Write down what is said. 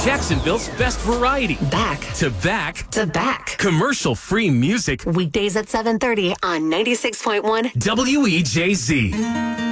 Jacksonville's best variety. Back to back to back. Commercial-free music. Weekdays at 7:30 on 96.1 WEJZ.